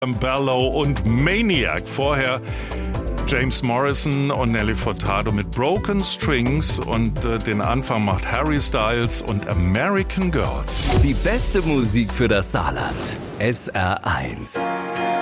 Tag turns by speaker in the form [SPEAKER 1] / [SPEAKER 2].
[SPEAKER 1] Bellow und Maniac. Vorher James Morrison und Nelly Furtado mit Broken Strings und den Anfang macht Harry Styles und American Girls.
[SPEAKER 2] Die beste Musik für das Saarland. SR1.